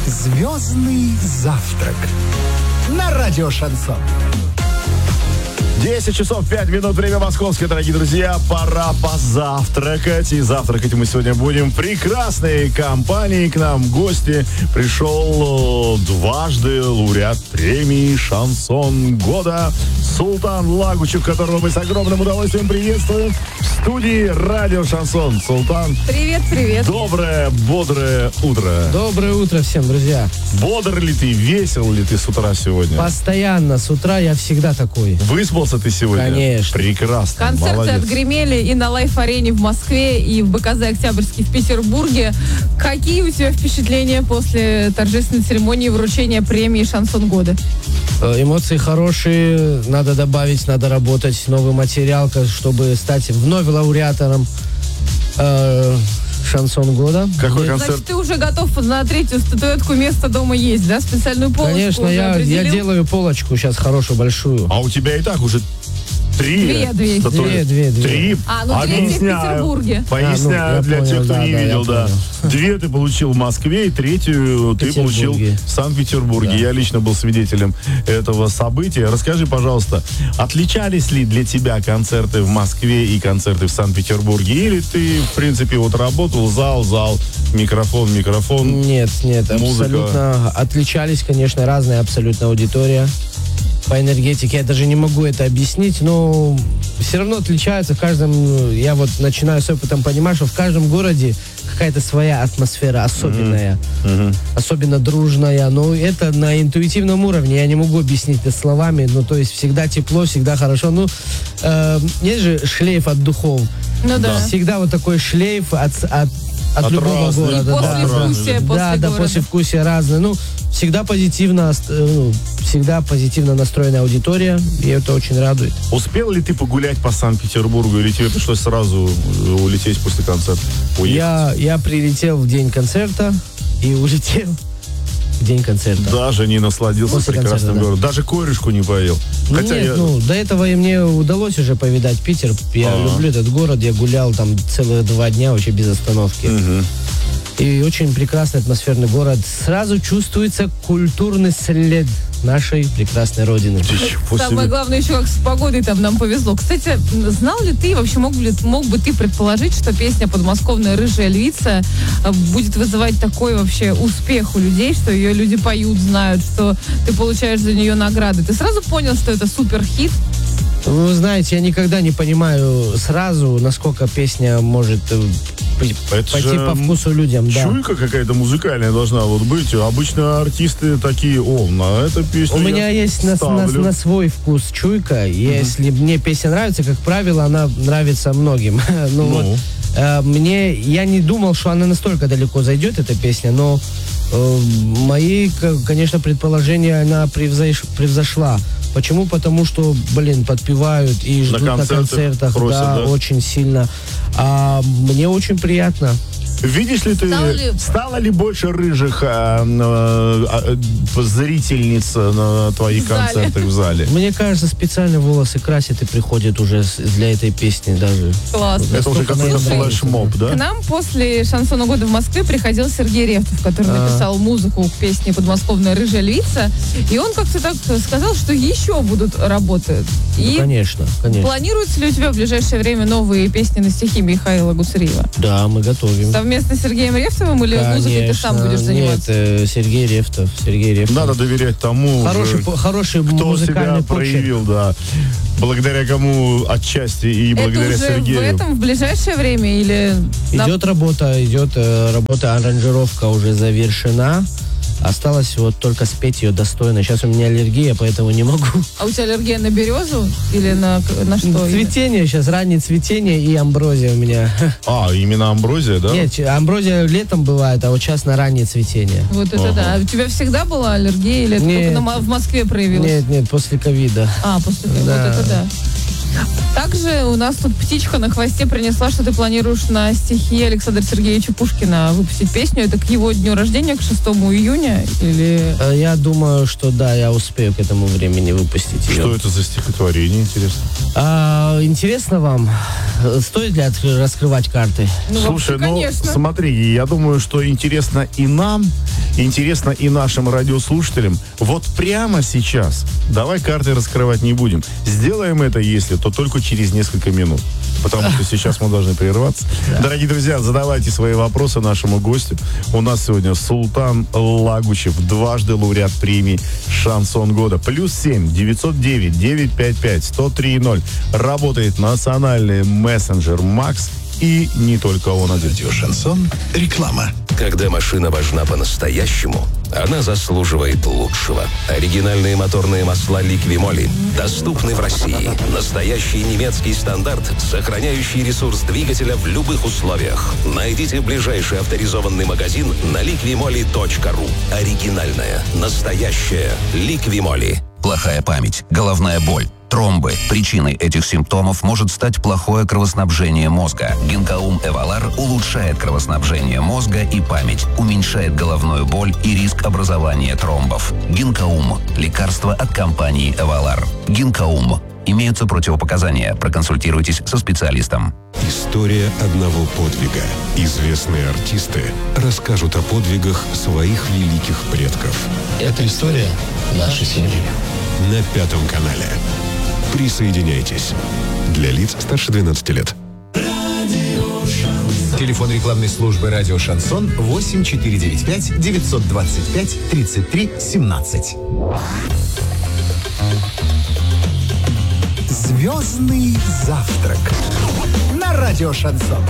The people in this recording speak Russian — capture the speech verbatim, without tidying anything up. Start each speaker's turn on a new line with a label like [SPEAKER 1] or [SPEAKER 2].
[SPEAKER 1] Звездный завтрак на радио Шансон.
[SPEAKER 2] десять часов пять минут, время московское, дорогие друзья. Пора позавтракать. И завтракать мы сегодня будем в прекрасной компании. К нам в гости пришел дважды лауреат премии «Шансон года» Султан Лагучев, которого мы с огромным удовольствием приветствуем в студии радио Шансон. Султан.
[SPEAKER 3] Привет, привет.
[SPEAKER 2] Доброе, бодрое утро.
[SPEAKER 4] Доброе утро всем, друзья.
[SPEAKER 2] Бодр ли ты, весел ли ты с утра сегодня?
[SPEAKER 4] Постоянно, с утра я всегда такой.
[SPEAKER 2] Выспался ты сегодня?
[SPEAKER 4] Конечно.
[SPEAKER 2] Прекрасно.
[SPEAKER 3] Концерты
[SPEAKER 2] молодец.
[SPEAKER 3] отгремели и на Лайф-арене в Москве, и в БКЗ «Октябрьский» в Петербурге. Какие у тебя впечатления после торжественной церемонии вручения премии «Шансон года»?
[SPEAKER 4] Эмоции хорошие, надо добавить, надо работать, новый материал, чтобы стать вновь лауреатором э, «Шансон года».
[SPEAKER 2] Какой концерт?
[SPEAKER 3] Значит, ты уже готов на третью статуэтку место дома есть, да? Специальную полочку
[SPEAKER 4] Конечно,
[SPEAKER 3] уже
[SPEAKER 4] я,
[SPEAKER 3] определил?
[SPEAKER 4] я делаю полочку сейчас хорошую, большую.
[SPEAKER 2] А у тебя и так уже три.
[SPEAKER 3] Две, две.
[SPEAKER 2] статуи.
[SPEAKER 4] Две, две, две.
[SPEAKER 2] Три.
[SPEAKER 3] А, ну третья в
[SPEAKER 2] Объясняю.
[SPEAKER 3] Петербурге.
[SPEAKER 2] Поясняю
[SPEAKER 4] А, ну, я
[SPEAKER 2] для
[SPEAKER 4] понял,
[SPEAKER 2] тех, кто
[SPEAKER 4] да,
[SPEAKER 2] не
[SPEAKER 4] да, я
[SPEAKER 2] видел, да.
[SPEAKER 4] понял.
[SPEAKER 2] Две ты получил в Москве, и третью ты
[SPEAKER 4] Петербурге.
[SPEAKER 2] получил в Санкт-Петербурге.
[SPEAKER 4] Да.
[SPEAKER 2] Я лично был свидетелем этого события. Расскажи, пожалуйста, отличались ли для тебя концерты в Москве и концерты в Санкт-Петербурге? Или ты, в принципе, вот работал, зал, зал, микрофон, микрофон?
[SPEAKER 4] Нет, нет,
[SPEAKER 2] Музыка.
[SPEAKER 4] абсолютно отличались, конечно, разная абсолютно аудитория. По энергетике я даже не могу это объяснить, но все равно отличаются в каждом. Я вот начинаю с опытом понимать, что в каждом городе какая-то своя атмосфера особенная,
[SPEAKER 2] Mm-hmm.
[SPEAKER 4] особенно дружная. Но это на интуитивном уровне, я не могу объяснить это словами. Ну, то есть всегда тепло, всегда хорошо. Ну, э, есть же шлейф от духов.
[SPEAKER 3] Ну да.
[SPEAKER 4] Всегда вот такой шлейф от, от, от,
[SPEAKER 2] От
[SPEAKER 4] любого
[SPEAKER 2] разных.
[SPEAKER 4] города.
[SPEAKER 3] И
[SPEAKER 4] да.
[SPEAKER 3] послевкусие после
[SPEAKER 4] Да, да,
[SPEAKER 3] города.
[SPEAKER 4] послевкусие разное. Ну, всегда позитивно, ну, всегда позитивно настроенная аудитория, и это очень радует.
[SPEAKER 2] Успел ли ты погулять по Санкт-Петербургу, или тебе пришлось сразу улететь после концерта? Уехать?
[SPEAKER 4] Я, я прилетел в день концерта и улетел в день концерта.
[SPEAKER 2] Даже не насладился
[SPEAKER 4] После
[SPEAKER 2] прекрасным
[SPEAKER 4] концерта, да.
[SPEAKER 2] городом. Даже корешку не поел. Хотя
[SPEAKER 4] Нет,
[SPEAKER 2] я...
[SPEAKER 4] ну, до этого и мне удалось уже повидать Питер. Я
[SPEAKER 2] А-а.
[SPEAKER 4] люблю этот город, я гулял там целых два дня вообще без остановки.
[SPEAKER 2] Мгм.
[SPEAKER 4] И очень прекрасный атмосферный город. Сразу чувствуется культурный след нашей прекрасной родины.
[SPEAKER 2] Ничего
[SPEAKER 3] Самое
[SPEAKER 2] себе.
[SPEAKER 3] главное еще, как с погодой там нам повезло. Кстати, знал ли ты, вообще мог, ли, мог бы ты предположить, что песня «Подмосковная рыжая львица» э, будет вызывать такой вообще успех у людей, что ее люди поют, знают, что ты получаешь за нее награды? Ты сразу понял, что это суперхит?
[SPEAKER 4] Вы знаете, я никогда не понимаю сразу, насколько песня может э, п-
[SPEAKER 2] Это
[SPEAKER 4] пойти
[SPEAKER 2] же
[SPEAKER 4] по вкусу людям. Да.
[SPEAKER 2] Чуйка какая-то музыкальная должна вот быть. Обычно артисты такие: о, на эту песню
[SPEAKER 4] У
[SPEAKER 2] я
[SPEAKER 4] меня есть на, на,
[SPEAKER 2] ставлю».
[SPEAKER 4] на свой вкус чуйка. Если мне песня нравится, как правило, она нравится многим. ну,
[SPEAKER 2] Ну.
[SPEAKER 4] Вот, э, мне, я не думал, что она настолько далеко зайдет, эта песня, но э, мои, к- конечно, предположения она превзош- превзошла. Почему? Потому что, блин, подпевают и ждут на,
[SPEAKER 2] концертах
[SPEAKER 4] концертах,
[SPEAKER 2] просят,
[SPEAKER 4] да,
[SPEAKER 2] да?
[SPEAKER 4] очень сильно. А мне очень приятно.
[SPEAKER 2] Видишь ли ты,
[SPEAKER 3] Стало ли-
[SPEAKER 2] стало ли больше рыжих а, а, а, зрительниц на твоих
[SPEAKER 3] В зале.
[SPEAKER 2] концертах в зале?
[SPEAKER 4] Мне кажется, специально волосы красят и приходят уже с- для этой песни даже.
[SPEAKER 3] Классно.
[SPEAKER 2] Это уже
[SPEAKER 4] Сколько
[SPEAKER 2] какой-то
[SPEAKER 4] наиграли.
[SPEAKER 2] флешмоб,
[SPEAKER 3] К
[SPEAKER 2] да?
[SPEAKER 3] нам после «Шансона года» в Москве приходил Сергей Ревтов, который
[SPEAKER 4] А.
[SPEAKER 3] написал музыку к песне «Подмосковная рыжая львица». И он как-то так сказал, что еще будут работы.
[SPEAKER 4] Ну,
[SPEAKER 3] И
[SPEAKER 4] конечно, конечно.
[SPEAKER 3] планируются ли у тебя в ближайшее время новые песни на стихи Михаила Гуцериева?
[SPEAKER 4] Да, мы готовим.
[SPEAKER 3] Совместно с Сергеем Ревтовым или музыкой ты сам
[SPEAKER 4] Конечно.
[SPEAKER 3] будешь заниматься?
[SPEAKER 4] Нет, э, Сергей Ревтов. Сергей Ревтов.
[SPEAKER 2] Надо доверять тому,
[SPEAKER 4] Хороший,
[SPEAKER 2] же,
[SPEAKER 4] по- хороший
[SPEAKER 2] кто себя
[SPEAKER 4] музыкальный почерк.
[SPEAKER 2] проявил, да. Благодаря кому отчасти и благодаря
[SPEAKER 3] Это уже
[SPEAKER 2] Сергею.
[SPEAKER 3] в этом, в ближайшее время или... на-
[SPEAKER 4] Идет работа, идет э, работа, аранжировка уже завершена. Осталось вот только спеть ее достойно. Сейчас у меня аллергия, поэтому не могу.
[SPEAKER 3] А у тебя аллергия на березу или на, на что?
[SPEAKER 4] Цветение сейчас, раннее цветение и амброзия у меня.
[SPEAKER 2] А, именно амброзия, да?
[SPEAKER 4] Нет, ч- амброзия летом бывает, а вот сейчас на раннее цветение.
[SPEAKER 3] Вот это
[SPEAKER 2] Ага.
[SPEAKER 3] да. А у тебя всегда была аллергия или это
[SPEAKER 4] Нет.
[SPEAKER 3] только на Мо- в Москве проявилась?
[SPEAKER 4] Нет, нет, после ковида.
[SPEAKER 3] А, после того.
[SPEAKER 4] Да.
[SPEAKER 3] Вот это да. Также у нас тут птичка на хвосте принесла, что ты планируешь на стихи Александра Сергеевича Пушкина выпустить песню. Это к его дню рождения, к шестому июня? Или...
[SPEAKER 4] Э, Я думаю, что да, я успею к этому времени выпустить ее.
[SPEAKER 2] Что это за стихотворение, интересно?
[SPEAKER 4] А, интересно вам, э, стоит ли откры- раскрывать карты?
[SPEAKER 3] Ну,
[SPEAKER 2] Слушай,
[SPEAKER 3] вообще,
[SPEAKER 2] ну
[SPEAKER 3] конечно.
[SPEAKER 2] смотри, я думаю, что интересно и нам, интересно и нашим радиослушателям. Вот прямо сейчас, давай карты раскрывать не будем. Сделаем это, если, то только через несколько минут. Потому что сейчас мы должны прерваться. Дорогие друзья, задавайте свои вопросы нашему гостю. У нас сегодня Султан Лагучев, дважды лауреат премии «Шансон года». Плюс семь девятьсот девять девятьсот пятьдесят пять сто три ноль. Работает национальный мессенджер «Макс». И не только он один.
[SPEAKER 1] Радио Шансон. Реклама.
[SPEAKER 5] Когда машина важна по-настоящему, она заслуживает лучшего. Оригинальные моторные масла «Ликвимоли» доступны в России. Настоящий немецкий стандарт, сохраняющий ресурс двигателя в любых условиях. Найдите ближайший авторизованный магазин на ликвимоли точка ру. Оригинальная, настоящая «Ликвимоли».
[SPEAKER 6] Плохая память, головная боль, тромбы. Причиной этих симптомов может стать плохое кровоснабжение мозга. Гинкаум Эвалар улучшает кровоснабжение мозга и память, уменьшает головную боль и риск образования тромбов. Гинкаум – лекарство от компании Эвалар. Гинкаум. Имеются противопоказания. Проконсультируйтесь со специалистом.
[SPEAKER 7] История одного подвига. Известные артисты расскажут о подвигах своих великих предков.
[SPEAKER 8] Это история нашей семьи.
[SPEAKER 7] На Пятом канале. Присоединяйтесь. Для лиц старше двенадцати лет.
[SPEAKER 1] Телефон рекламной службы «Радио Шансон» восемь четыре девять пять девятьсот двадцать пять тридцать три семнадцать. Звездный завтрак на радио Шансон.